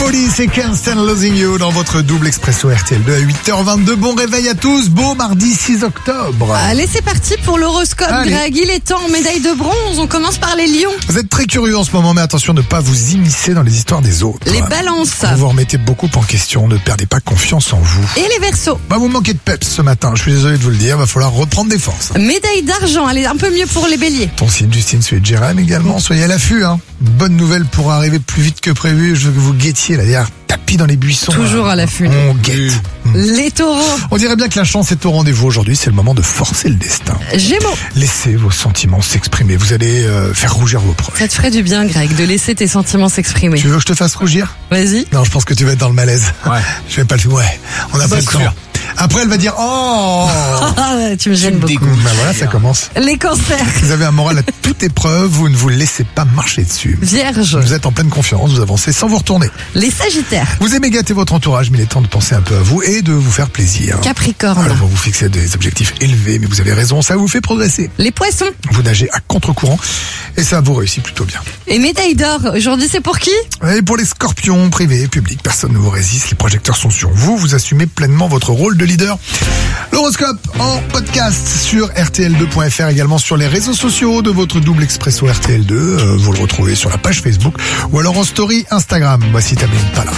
Police et Can't Stand Losing You dans votre double expresso RTL2 à 8h22. Bon réveil à tous, beau mardi 6 octobre. Allez, c'est parti pour l'horoscope, Allez. Greg. Il est temps, médaille de bronze. On commence par les lions. Vous êtes très curieux en ce moment, mais attention de ne pas vous immiscer dans les histoires des autres. Les balances. Vous vous remettez beaucoup en question, ne perdez pas confiance en vous. Et les verseaux. Vous manquez de peps ce matin, je suis désolé de vous le dire, va falloir reprendre des forces. Médaille d'argent. Allez, un peu mieux pour les béliers. Ton signe Justine, celui de Jérém également, soyez à l'affût. Bonne nouvelle pour arriver plus vite que prévu, je veux que vous guettiez là derrière, tapis dans les buissons. Toujours à l'affût. On guette. Les taureaux. On dirait bien que la chance est au rendez-vous aujourd'hui, c'est le moment de forcer le destin. Gémeaux. Laissez vos sentiments s'exprimer, vous allez faire rougir vos proches. Ça te ferait du bien, Greg, de laisser tes sentiments s'exprimer. Tu veux que je te fasse rougir? Vas-y. Non, je pense que tu vas être dans le malaise. Ouais. Je vais pas le faire. Ouais, on n'a pas le C'est temps. sûr. Après, elle va dire oh. Tu me gênes beaucoup. Voilà, ça commence. Les cancers. Vous avez un moral à toute épreuve, vous ne vous laissez pas marcher dessus. Vierge. Vous êtes en pleine confiance, vous avancez sans vous retourner. Les sagittaires. Vous aimez gâter votre entourage, mais il est temps de penser un peu à vous et de vous faire plaisir. Capricorne. Alors, vous fixez des objectifs élevés, mais vous avez raison, ça vous fait progresser. Les poissons. Vous nagez à contre-courant et ça vous réussit plutôt bien. Et médaille d'or. Aujourd'hui, c'est pour qui? Et pour les scorpions, privés, publics, personne ne vous résiste, les projecteurs sont sur vous, vous assumez pleinement votre rôle de leader. L'horoscope en podcast sur RTL2.fr, également sur les réseaux sociaux de votre double expresso RTL2. Vous le retrouvez sur la page Facebook ou alors en story Instagram. Voici Tamim Pala.